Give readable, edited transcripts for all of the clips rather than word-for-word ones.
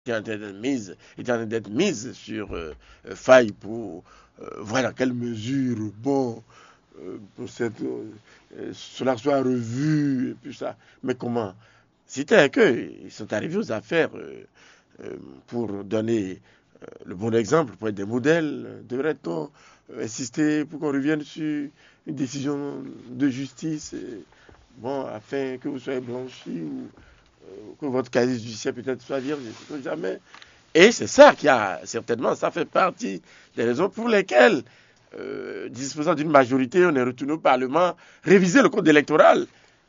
était en train d'être mise sur faille pour voir dans quelle mesure, bon, pour cela soit revu, et puis ça. Mais comment? C'était qu'ils sont arrivés aux affaires pour donner le bon exemple, pour être des modèles. Devrait-on insister pour qu'on revienne sur une décision de justice, bon, afin que vous soyez blanchi ou que votre casier judiciaire peut-être soit vierge, je ne sais jamais. Et c'est ça qui a certainement, ça fait partie des raisons pour lesquelles, disposant d'une majorité, on est retourné au Parlement, réviser le code électoral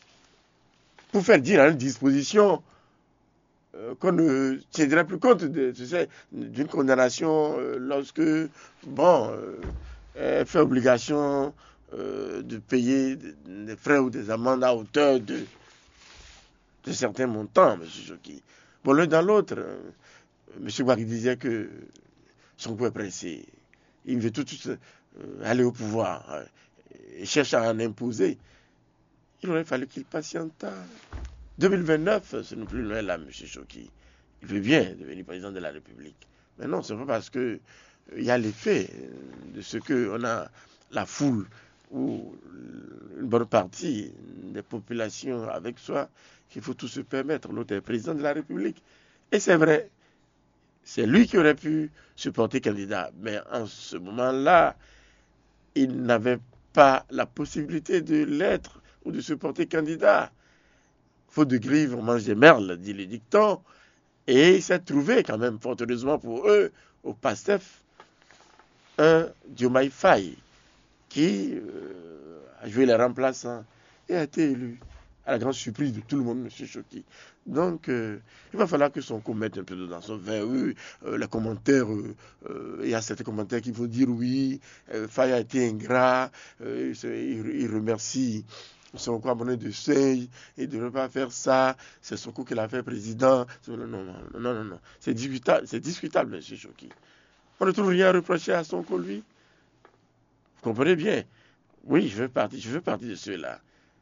pour faire dire à une disposition qu'on ne tiendrait plus compte d'une condamnation lorsque, bon, elle fait obligation de payer des frais ou des amendes à hauteur de certains montants, M. Joki. Bon, l'un dans l'autre, M. Ouattara disait que son coup est pressé. Il veut tout de suite aller au pouvoir et cherche à en imposer. Il aurait fallu qu'il patiente. 2029, ce n'est plus loin là, M. Choki. Il veut bien devenir président de la République. Mais non, c'est pas parce que il y a l'effet de ce qu'on a la foule ou une bonne partie des populations avec soi qu'il faut tout se permettre. L'autre est président de la République. Et c'est vrai, c'est lui qui aurait pu se porter candidat. Mais en ce moment-là, il n'avait pas la possibilité de l'être ou de se porter candidat. Faute de grive, on mange des merles, dit le dicton. Et il s'est trouvé quand même, fort heureusement pour eux, au PASTEF, un Diomaye Faye qui a joué les remplaçants et a été élu, à la grande surprise de tout le monde, M. Choki. Donc, il va falloir que son coup mette un peu dans son vin. Oui, les commentaires, il y a certains commentaires qui vont dire oui, Faye a été ingrat, il remercie son abonné de seuil, il ne devrait pas faire ça, c'est son coup qu'il a fait président. Non. C'est discutable, M. Choki. On ne trouve rien à reprocher à son coup, lui. Vous comprenez bien? Oui, je fais partie de ceux-là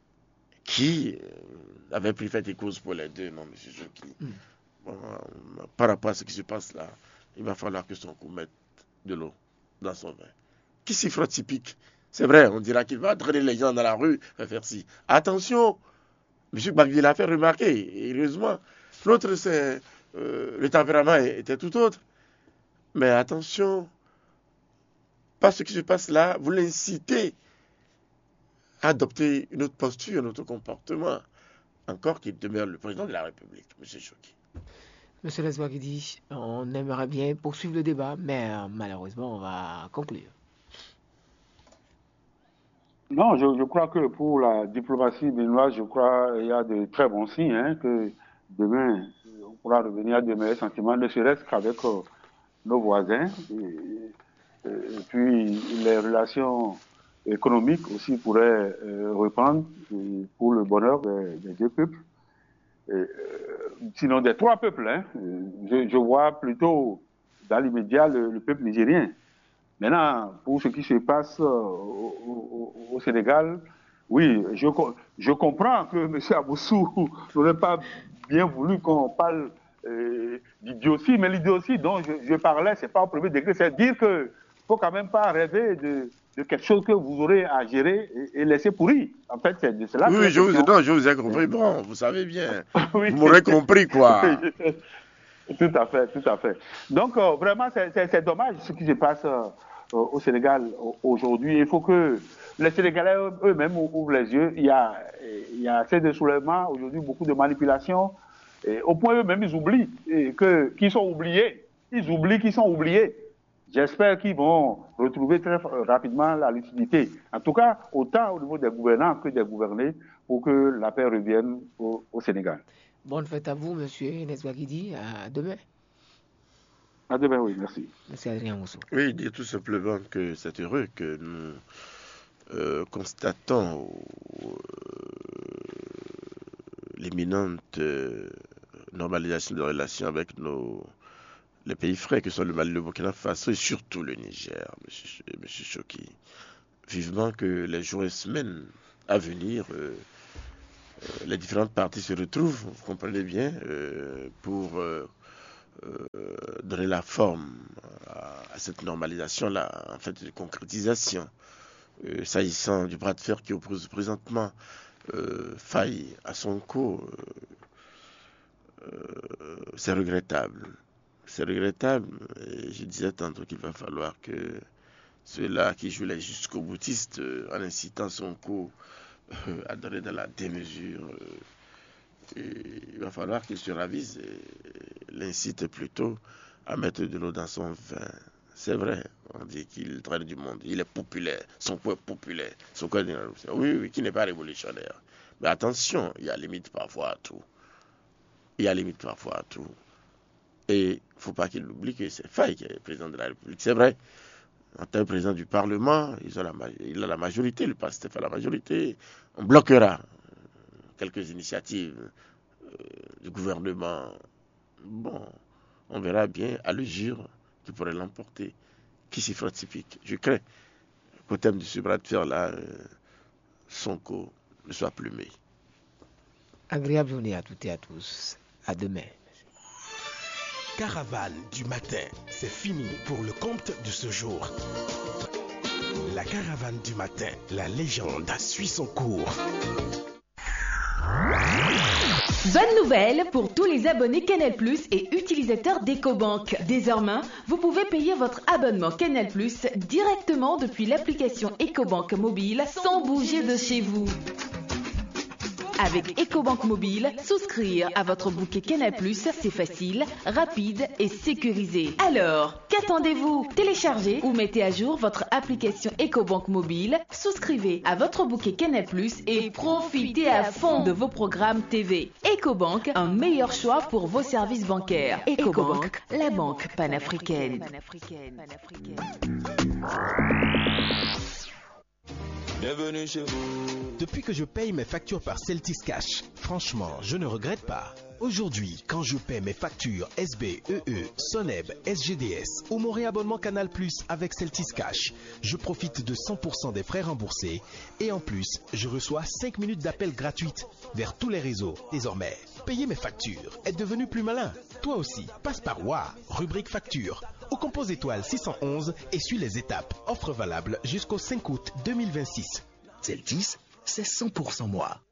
qui avaient pris fait et cause pour les deux, non, M. Choki. Bon, par rapport à ce qui se passe là, il va falloir que son coup mette de l'eau dans son vin. Qui s'y frotte typique? C'est vrai, on dira qu'il va drainer les gens dans la rue, faire ci. Attention, M. Gbagdi l'a fait remarquer, heureusement. L'autre, c'est le tempérament était tout autre. Mais attention, pas ce qui se passe là, vous l'incitez à adopter une autre posture, un autre comportement, encore qu'il demeure le président de la République, M. Choki. Monsieur Leswagidi, on aimerait bien poursuivre le débat, mais malheureusement, on va conclure. Non, je crois que pour la diplomatie béninoise, je crois qu'il y a de très bons signes, hein, que demain, on pourra revenir à de meilleurs sentiments, ne serait-ce qu'avec nos voisins. Et puis, les relations économiques aussi pourraient reprendre pour le bonheur des deux peuples. Sinon des trois peuples. Hein. Je vois plutôt dans l'immédiat le peuple nigérien. Maintenant, pour ce qui se passe au Sénégal, oui, je comprends que M. Aboussou n'aurait pas bien voulu qu'on parle d'idiotie, mais l'idiotie dont je parlais, c'est pas au premier degré, c'est dire que faut quand même pas rêver de quelque chose que vous aurez à gérer et laisser pourrir. En fait, c'est de cela qu'il Oui, est question. je vous ai compris. Bon, vous savez bien. Oui. Vous m'aurez compris, quoi. Tout à fait, tout à fait. Donc, vraiment, c'est dommage ce qui se passe au Sénégal aujourd'hui. Il faut que les Sénégalais eux-mêmes ouvrent les yeux. Il y a assez de soulèvements aujourd'hui, beaucoup de manipulations. Et au point eux-mêmes, ils oublient qu'ils sont oubliés. Ils oublient qu'ils sont oubliés. J'espère qu'ils vont retrouver très rapidement la lucidité. En tout cas, autant au niveau des gouvernants que des gouvernés, pour que la paix revienne au Sénégal. Bonne fête à vous, monsieur Neswagidi. À demain. À demain, oui, merci. Monsieur Adrien Moussou. Oui, dire tout simplement que c'est heureux que nous constatons l'imminente normalisation de relations avec les pays frères que sont le Mali, le Burkina Faso et surtout le Niger, M. Choki. Vivement que les jours et semaines à venir, les différentes parties se retrouvent, vous comprenez bien, pour donner la forme à cette normalisation-là, en fait, de concrétisation. S'agissant du bras de fer qui oppose présentement Faye à Sonko, c'est regrettable. C'est regrettable. Et je disais tantôt qu'il va falloir que ceux-là qui jouent les jusqu'au boutistes en incitant Sonko à donner de la démesure, il va falloir qu'ils se ravisent et l'incitent plutôt à mettre de l'eau dans son vin. C'est vrai, on dit qu'il traîne du monde, il est populaire, Sonko est populaire, Sonko est oui, qui n'est pas révolutionnaire. Mais attention, il y a limite parfois à tout. Il y a limite parfois à tout. Et il ne faut pas qu'il oublie que c'est Faye qui est président de la République. C'est vrai, en tant que président du Parlement, il a la majorité, le PASTEF a la majorité. On bloquera quelques initiatives du gouvernement. Bon, on verra bien à l'usure qui pourrait l'emporter. Qui s'y fera typique. Je crains qu'au thème de ce bras de fer-là, Sonko ne soit plumé. Agréable journée à toutes et à tous. À demain. Caravane du matin, c'est fini pour le compte de ce jour. La caravane du matin, la légende suit son cours. Bonne nouvelle pour tous les abonnés Canal+ et utilisateurs d'Ecobank. Désormais, vous pouvez payer votre abonnement Canal+ directement depuis l'application Ecobank mobile sans bouger de chez vous. Avec Ecobank mobile, souscrire à votre bouquet Canal+, c'est facile, rapide et sécurisé. Alors, qu'attendez-vous? Téléchargez ou mettez à jour votre application Ecobank mobile, souscrivez à votre bouquet Canal+, et profitez à fond de vos programmes TV. Ecobank, un meilleur choix pour vos services bancaires. Ecobank, la banque panafricaine. Bienvenue chez vous. Depuis que je paye mes factures par Celtis Cash, franchement, je ne regrette pas. Aujourd'hui, quand je paie mes factures SB, EE, Soneb, SGDS ou mon réabonnement Canal+ avec Celtis Cash, je profite de 100% des frais remboursés et en plus, je reçois 5 minutes d'appel gratuites vers tous les réseaux. Désormais, payer mes factures est devenu plus malin. Toi aussi, passe par WA, rubrique facture ou compose étoile 611 et suis les étapes. Offre valable jusqu'au 5 août 2026. Celtis, c'est 100% moi.